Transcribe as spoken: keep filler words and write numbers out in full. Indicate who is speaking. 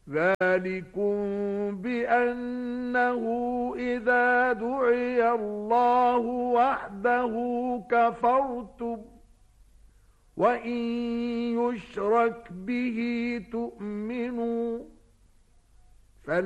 Speaker 1: ذلكم بأنه إذا دعي الله وحده كفرتم وإن يشرك به تؤمنوا